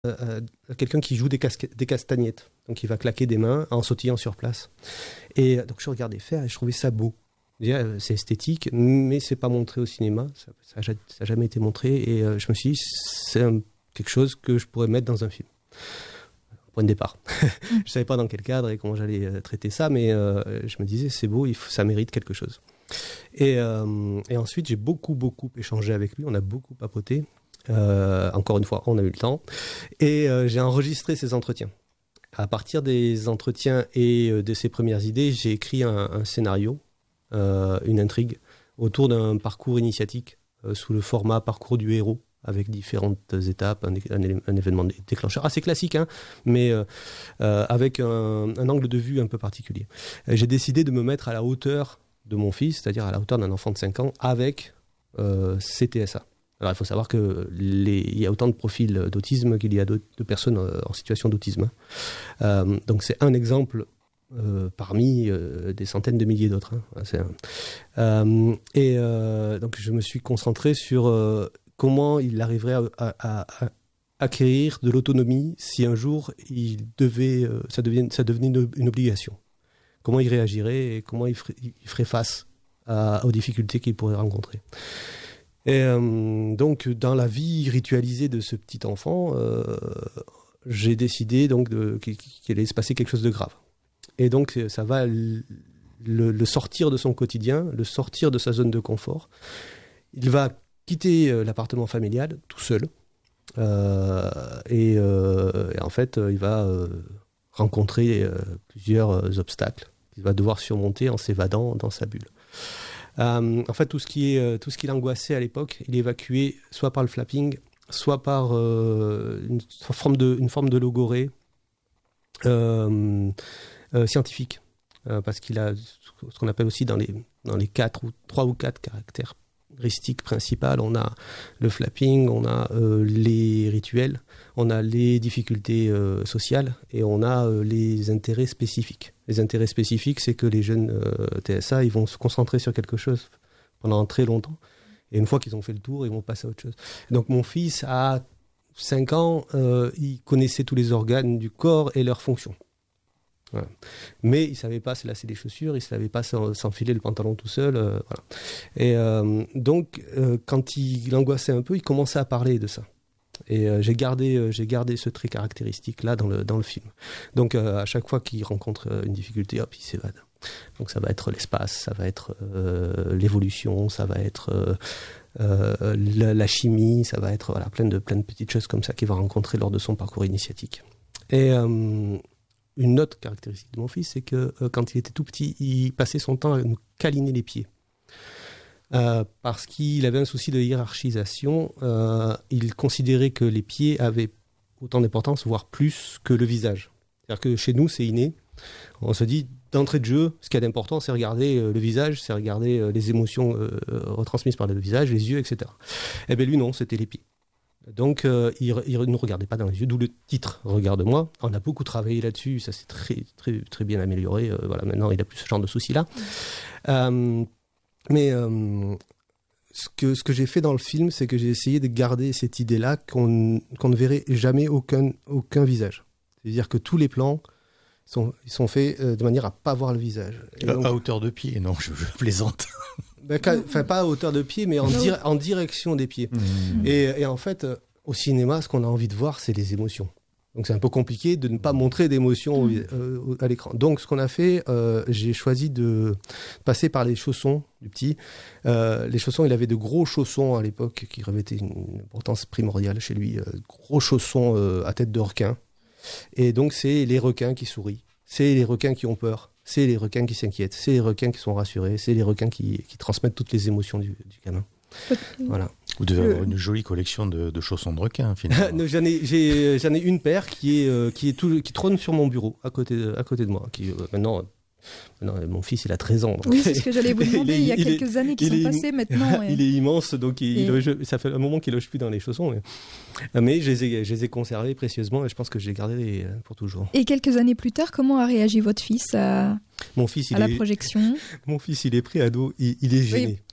quelqu'un qui joue des castagnettes. Donc il va claquer des mains en sautillant sur place. Et donc je regardais faire et je trouvais ça beau. Déjà, c'est esthétique, mais c'est pas montré au cinéma. Ça n'a jamais été montré. Et je me suis dit, c'est quelque chose que je pourrais mettre dans un film. Point de départ. Je savais pas dans quel cadre et comment j'allais traiter ça, mais je me disais, c'est beau, ça mérite quelque chose. Et ensuite, j'ai beaucoup échangé avec lui. On a beaucoup papoté. Encore une fois, on a eu le temps. Et j'ai enregistré ces entretiens. À partir des entretiens et de ses premières idées, j'ai écrit un scénario, une intrigue, autour d'un parcours initiatique sous le format parcours du héros, avec différentes étapes, un événement déclencheur assez classique, hein, mais avec un angle de vue un peu particulier. J'ai décidé de me mettre à la hauteur de mon fils, c'est-à-dire à la hauteur d'un enfant de 5 ans, avec CTSA. Alors il faut savoir qu'il y a autant de profils d'autisme qu'il y a de personnes en situation d'autisme. Donc c'est un exemple parmi des centaines de milliers d'autres. Hein. Donc je me suis concentré sur comment il arriverait à acquérir de l'autonomie si un jour ça devenait une obligation. Comment il réagirait et comment il ferait face aux difficultés qu'il pourrait rencontrer. Et donc, dans la vie ritualisée de ce petit enfant, j'ai décidé donc qu'il allait se passer quelque chose de grave. Et donc, ça va le sortir de son quotidien, le sortir de sa zone de confort. Il va quitter l'appartement familial tout seul. Et en fait, il va rencontrer plusieurs obstacles qu'il va devoir surmonter en s'évadant dans sa bulle. En fait, tout ce qui l'angoissait à l'époque, il est évacué soit par le flapping, soit par une forme de logorée scientifique, parce qu'il a ce qu'on appelle aussi dans les 3 ou 4 caractéristiques principales. On a le flapping, on a les rituels, on a les difficultés sociales et on a les intérêts spécifiques. Les intérêts spécifiques, c'est que les jeunes TSA, ils vont se concentrer sur quelque chose pendant très longtemps. Et une fois qu'ils ont fait le tour, ils vont passer à autre chose. Donc mon fils, à 5 ans, il connaissait tous les organes du corps et leurs fonctions. Voilà. Mais il ne savait pas se lasser les chaussures, il ne savait pas s'enfiler le pantalon tout seul. Voilà. Et donc, quand il angoissait un peu, il commençait à parler de ça. Et j'ai gardé ce trait caractéristique-là dans le film. Donc, à chaque fois qu'il rencontre une difficulté, hop, il s'évade. Donc, ça va être l'espace, ça va être l'évolution, ça va être la chimie, ça va être plein de petites choses comme ça qu'il va rencontrer lors de son parcours initiatique. Et une autre caractéristique de mon fils, c'est que quand il était tout petit, il passait son temps à nous câliner les pieds. Parce qu'il avait un souci de hiérarchisation. Il considérait que les pieds avaient autant d'importance, voire plus que le visage. C'est-à-dire que chez nous, c'est inné. On se dit, d'entrée de jeu, ce qui est important, c'est regarder le visage, c'est regarder les émotions retransmises par le visage, les yeux, etc. Eh bien lui, non, c'était les pieds. Donc, il ne regardait pas dans les yeux, d'où le titre « Regarde-moi ». On a beaucoup travaillé là-dessus, ça s'est très, très, très bien amélioré. Voilà, maintenant, il n'a plus ce genre de soucis-là. Mais ce que j'ai fait dans le film, c'est que j'ai essayé de garder cette idée-là qu'on ne verrait jamais aucun visage. C'est-à-dire que tous les plans sont faits de manière à ne pas voir le visage. Donc, à hauteur de pied, non, je plaisante. Enfin, pas à hauteur de pied, mais en direction des pieds. Et en fait, au cinéma, ce qu'on a envie de voir, c'est les émotions. Donc c'est un peu compliqué de ne pas montrer d'émotions à l'écran. Donc ce qu'on a fait, j'ai choisi de passer par les chaussons du petit. Les chaussons, il avait de gros chaussons à l'époque qui revêtaient une importance primordiale chez lui. Gros chaussons à tête de requin. Et donc c'est les requins qui sourient. C'est les requins qui ont peur. C'est les requins qui s'inquiètent. C'est les requins qui sont rassurés. C'est les requins qui transmettent toutes les émotions du gamin. Voilà. Vous devez avoir une jolie collection de chaussons de requin, finalement. J'en ai une paire qui trône sur mon bureau, à côté de moi. Maintenant, mon fils, il a 13 ans. Oui, c'est ce que j'allais vous demander. Il y a quelques années qui sont passées maintenant. Il est immense, donc ça fait un moment qu'il ne loge plus dans les chaussons. Mais je les ai conservés précieusement et je pense que je les garderai pour toujours. Et quelques années plus tard, comment a réagi votre fils à la projection ? Mon fils, il est pré-ado, il est gêné. Oui.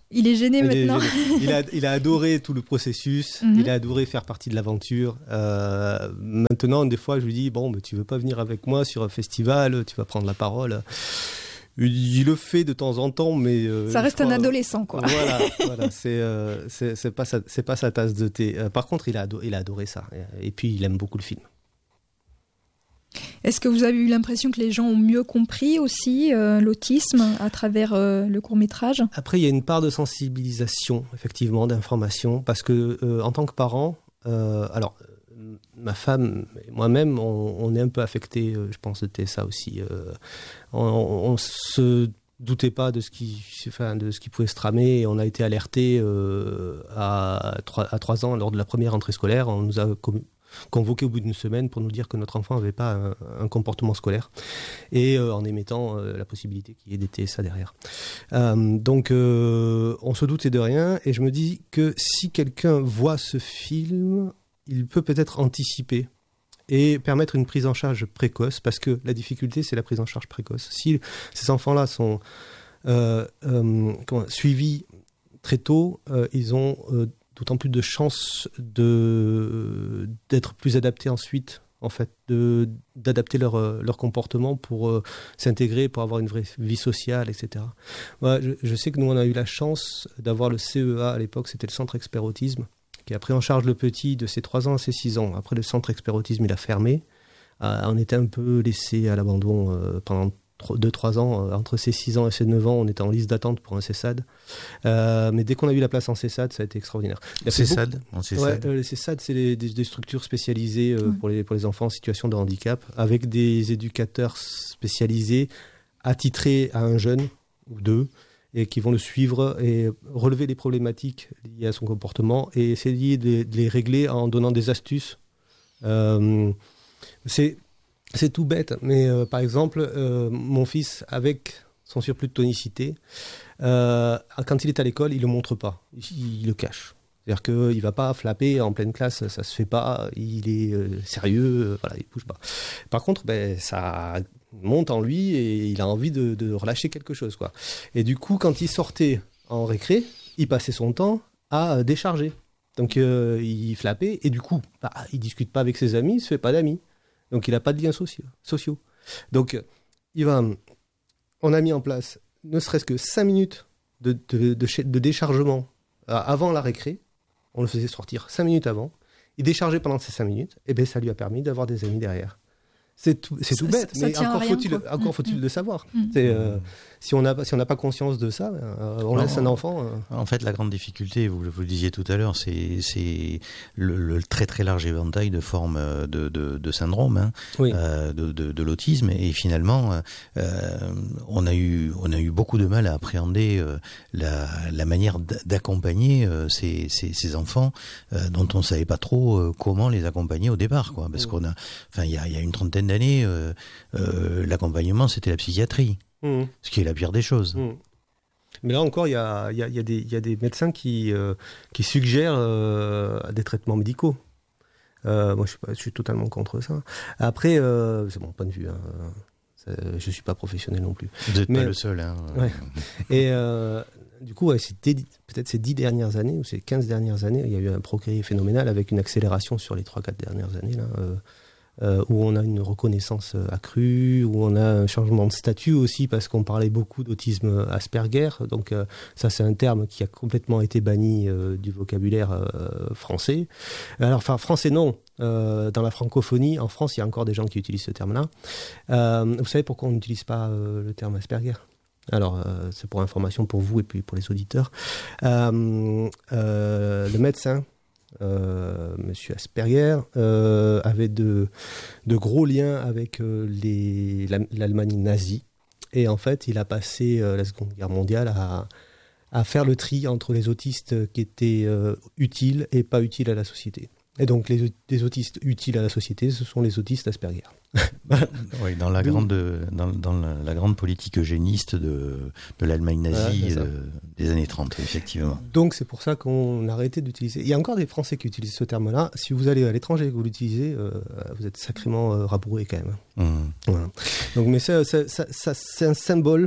Il est gêné maintenant. Il a adoré tout le processus, il a adoré faire partie de l'aventure. Maintenant, des fois, je lui dis, bon, mais tu veux pas venir avec moi sur un festival, tu vas prendre la parole. Il le fait de temps en temps, mais... ça reste un adolescent, quoi. Voilà, c'est pas sa tasse de thé. Par contre, il a adoré ça. Et puis, il aime beaucoup le film. Est-ce que vous avez eu l'impression que les gens ont mieux compris aussi l'autisme à travers le court-métrage ? Après, il y a une part de sensibilisation, effectivement, d'information, parce que en tant que parent, alors ma femme et moi-même, on est un peu affectés, je pense, de TSA aussi. On se doutait pas de ce qui pouvait se tramer, et on a été alertés à 3 ans lors de la première rentrée scolaire. On nous a convoqué au bout d'une semaine pour nous dire que notre enfant n'avait pas un comportement scolaire, et en émettant la possibilité qu'il y ait des TSA derrière. Donc on se doutait de rien, et je me dis que si quelqu'un voit ce film, il peut peut-être anticiper et permettre une prise en charge précoce, parce que la difficulté, c'est la prise en charge précoce. Si ces enfants-là sont suivis très tôt, ils ont d'autant plus de chances d'être plus adaptés ensuite, en fait, d'adapter leur comportement pour s'intégrer, pour avoir une vraie vie sociale, etc. Moi, je sais que nous, on a eu la chance d'avoir le CEA à l'époque, c'était le Centre Expert Autisme, qui a pris en charge le petit de ses 3 ans à ses 6 ans. Après, le Centre Expert Autisme, il a fermé. On était un peu laissé à l'abandon pendant 2-3 ans. Entre ses 6 ans et ses 9 ans, on était en liste d'attente pour un CESAD. Mais dès qu'on a eu la place en CESAD, ça a été extraordinaire. CESAD, les CESAD, c'est des structures spécialisées pour les enfants en situation de handicap, avec des éducateurs spécialisés, attitrés à un jeune ou 2, et qui vont le suivre et relever les problématiques liées à son comportement et essayer de les régler en donnant des astuces. C'est tout bête, mais par exemple, mon fils, avec son surplus de tonicité, quand il est à l'école, il ne le montre pas, il le cache. C'est-à-dire qu'il ne va pas flapper en pleine classe, ça ne se fait pas, il est sérieux, voilà, il ne bouge pas. Par contre, ça monte en lui et il a envie de relâcher quelque chose, quoi. Et du coup, quand il sortait en récré, il passait son temps à décharger. Donc il flappait et du coup, il ne discute pas avec ses amis, il ne se fait pas d'amis. Donc il n'a pas de liens sociaux. Donc on a mis en place ne serait-ce que 5 minutes de déchargement avant la récré. On le faisait sortir 5 minutes avant. Il déchargeait pendant ces 5 minutes, et bien ça lui a permis d'avoir des amis derrière. C'est tout bête, mais encore faut-il le savoir. Si on n'a pas conscience de ça, on laisse un enfant... En fait, la grande difficulté, vous le disiez tout à l'heure, c'est le très très large éventail de formes de syndrome, de l'autisme, et finalement, on a eu beaucoup de mal à appréhender la manière d'accompagner ces enfants dont on ne savait pas trop comment les accompagner au départ, quoi, parce il y a une trentaine d'années, l'accompagnement, c'était la psychiatrie. Ce qui est la pire des choses. Mais là encore, il y a des médecins qui suggèrent des traitements médicaux. Moi, je suis totalement contre ça. Après, c'est mon point de vue. Je ne suis pas professionnel non plus. Vous n'êtes pas le seul. Ouais. Et du coup, peut-être ces 10 dernières années ou ces 15 dernières années, il y a eu un progrès phénoménal avec une accélération sur les 3-4 dernières années, là, où on a une reconnaissance accrue, où on a un changement de statut aussi, parce qu'on parlait beaucoup d'autisme Asperger. Donc ça, c'est un terme qui a complètement été banni du vocabulaire français. Alors, enfin, français non. Dans la francophonie, en France, il y a encore des gens qui utilisent ce terme-là. Vous savez pourquoi on n'utilise pas le terme Asperger ? Alors, c'est pour information pour vous et puis pour les auditeurs. Le médecin, Monsieur Asperger, avait de gros liens avec l'Allemagne nazie. Et en fait, il a passé la Seconde Guerre mondiale à faire le tri entre les autistes qui étaient utiles et pas utiles à la société. Et donc, les autistes utiles à la société, ce sont les autistes Asperger. Oui, dans la grande politique eugéniste de l'Allemagne nazie des années 30, effectivement. Donc, c'est pour ça qu'on a arrêté d'utiliser. Il y a encore des Français qui utilisent ce terme-là. Si vous allez à l'étranger et que vous l'utilisez, vous êtes sacrément rabourré quand même. Voilà. Donc, mais c'est un symbole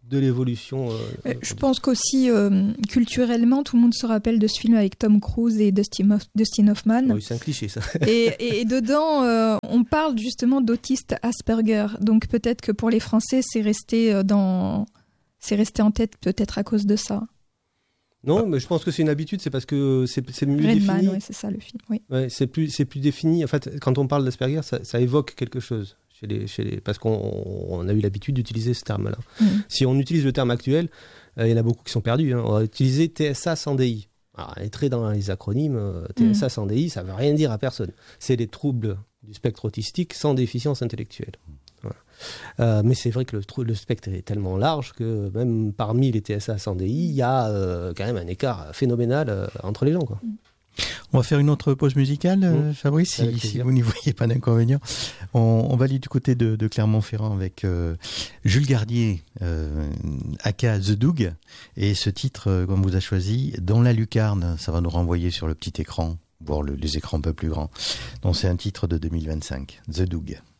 de l'évolution. Je pense qu'aussi, culturellement, tout le monde se rappelle de ce film avec Tom Cruise et Dustin Hoffman. Oui, c'est un cliché, ça. Et dedans, on parle justement d'autiste Asperger. Donc peut-être que pour les Français, c'est resté en tête peut-être à cause de ça. Non, mais je pense que c'est une habitude, c'est parce que c'est mieux Redman, défini. Oui, c'est ça le film. Oui. Ouais, c'est plus défini. En fait, quand on parle d'Asperger, ça évoque quelque chose parce qu'on a eu l'habitude d'utiliser ce terme-là. Si on utilise le terme actuel, il y en a beaucoup qui sont perdus. On va utiliser TSA sans DI. Alors, on est très dans les acronymes. TSA sans DI, ça ne veut rien dire à personne. C'est les troubles du spectre autistique sans déficience intellectuelle. Voilà. Mais c'est vrai que le spectre est tellement large que même parmi les TSA sans DI, il y a quand même un écart phénoménal entre les gens, quoi. On va faire une autre pause musicale, Fabrice, si vous n'y voyez pas d'inconvénient. On va aller du côté de Clermont-Ferrand avec Jules Gardier, aka The Doug, et ce titre qu'on vous a choisi, Dans la lucarne. Ça va nous renvoyer sur le petit écran, voire les écrans un peu plus grands. Donc c'est un titre de 2025, The Doug.